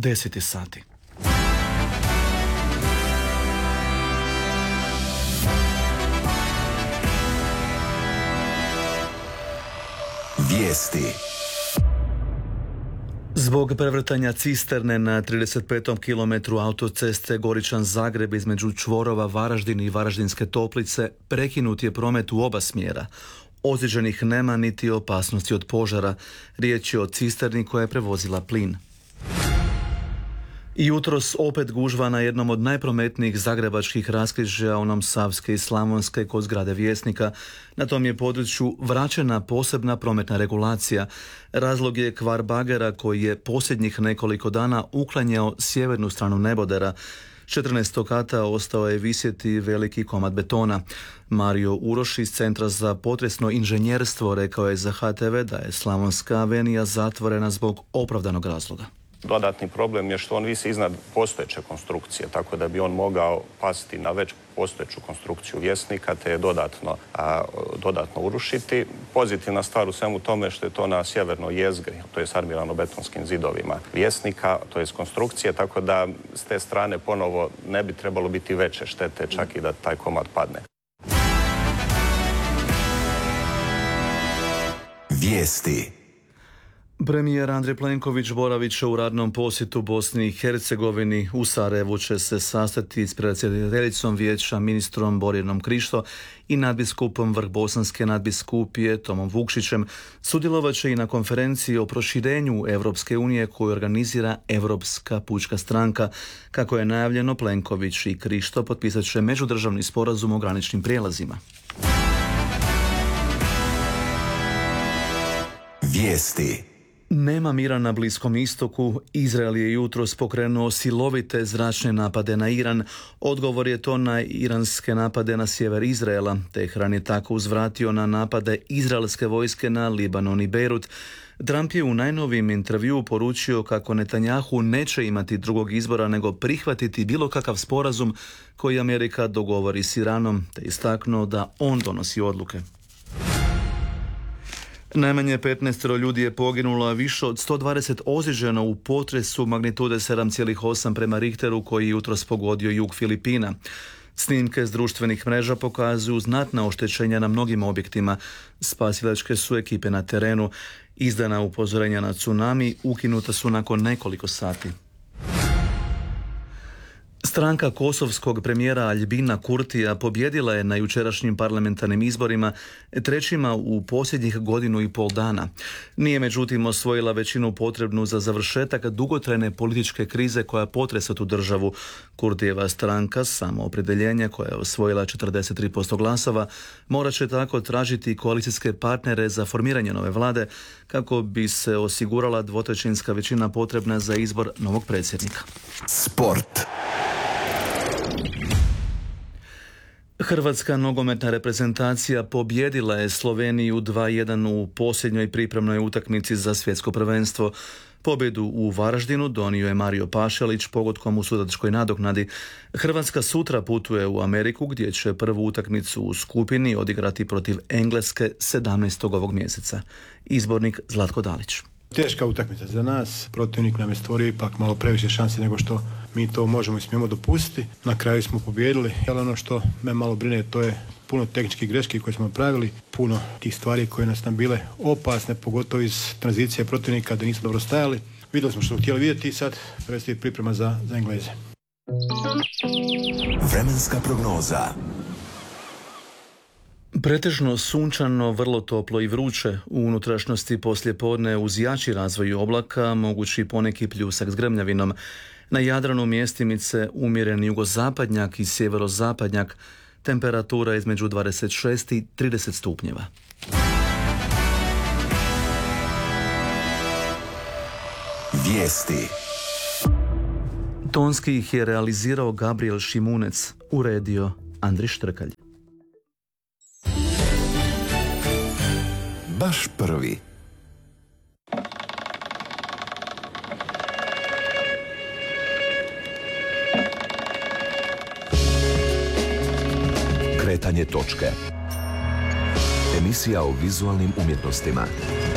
10 sati. Vijesti. Zbog prevrtanja cisterne na 35. kilometru autoceste Goričan-Zagreb između čvorova Varaždin i Varaždinske Toplice prekinut je promet u oba smjera. Ozlijeđenih nema niti opasnosti od požara. Riječ je o cisterni koja je prevozila plin. I jutros opet gužva na jednom od najprometnijih zagrebačkih raskrižja, onom Savske i Slavonske kod zgrade Vjesnika. Na tom je području vraćena posebna prometna regulacija. Razlog je kvar bagera koji je posljednjih nekoliko dana uklanjao sjevernu stranu nebodera. 14 kata ostao je visjeti veliki komad betona. Mario Uroš iz Centra za potresno inženjerstvo rekao je za HTV da je Slavonska avenija zatvorena zbog opravdanog razloga. Dodatni problem je što on visi iznad postojeće konstrukcije, tako da bi on mogao pasti na već postojeću konstrukciju Vjesnika te je dodatno urušiti. Pozitivna stvar u svemu tome što je to na sjevernoj jezgri, to je s armirano-betonskim zidovima Vjesnika, to je konstrukcije, tako da s te strane ponovo ne bi trebalo biti veće štete, čak i da taj komad padne. Vijesti. Premijer Andrej Plenković boravit će u radnom posjetu Bosni i Hercegovini. U Sarajevu će se sastati s predsjedateljicom vijeća ministrom Borjanom Krišto i nadbiskupom Vrhbosanske nadbiskupije Tomom Vukšićem. Sudjelovat će i na konferenciji o proširenju Europske unije koju organizira Europska pučka stranka. Kako je najavljeno, Plenković i Krišto potpisat će međudržavni sporazum o graničnim prijelazima. Vijesti. Nema mira na Bliskom istoku. Izrael je jutros pokrenuo silovite zračne napade na Iran. Odgovor je to na iranske napade na sjever Izraela. Tehran je tako uzvratio na napade izraelske vojske na Libanon i Beirut. Trump je u najnovijem intervjuu poručio kako Netanjahu neće imati drugog izbora nego prihvatiti bilo kakav sporazum koji Amerika dogovori s Iranom, te istaknuo da on donosi odluke. Najmanje 15 ljudi je poginulo, a više od 120 ozlijeđeno u potresu magnitude 7,8 prema Richteru koji je jutros pogodio jug Filipina. Snimke s društvenih mreža pokazuju znatna oštećenja na mnogim objektima. Spasilačke su ekipe na terenu. Izdana upozorenja na tsunami ukinuta su nakon nekoliko sati. Stranka kosovskog premijera Aljbina Kurtija pobjedila je na jučerašnjim parlamentarnim izborima, trećima u posljednjih 1,5 dana. Nije međutim osvojila većinu potrebnu za završetak dugotrajne političke krize koja potresa tu državu. Kurtijeva stranka, Samoopredjeljenje, koja je osvojila 43% glasova, morat će tako tražiti koalicijske partnere za formiranje nove vlade kako bi se osigurala dvotrećinska većina potrebna za izbor novog predsjednika. Sport. Hrvatska nogometna reprezentacija pobjedila je Sloveniju 2:1 u posljednjoj pripremnoj utakmici za svjetsko prvenstvo. Pobjedu u Varaždinu donio je Mario Pašalić pogodkom u sudačkoj nadoknadi. Hrvatska sutra putuje u Ameriku gdje će prvu utakmicu u skupini odigrati protiv Engleske 17. ovog mjeseca. Izbornik Zlatko Dalić. Teška utakmica za nas, protivnik nam je stvorio ipak malo previše šansi nego što mi to možemo i smijemo dopustiti. Na kraju smo pobijedili, ali ono što me malo brine to je puno tehničkih greški koje smo napravili, puno tih stvari koje nas nam bile opasne, pogotovo iz tranzicije protivnika da nismo dobro stajali. Vidjeli smo što smo htjeli vidjeti i sad predstoji priprema za Engleze. Vremenska prognoza. Pretežno sunčano, vrlo toplo i vruće. U unutrašnjosti poslijepodne uz jači razvoj oblaka mogući poneki pljusak s grmljavinom. Na Jadranu mjestimice umjeren jugozapadnjak i sjeverozapadnjak. Temperatura između 26 i 30 stupnjeva. Vijesti. Tonski ih je realizirao Gabriel Šimunec, uredio Andri Štrkalj. Baš prvi. Kretanje točke. Emisija o vizualnim umjetnostima.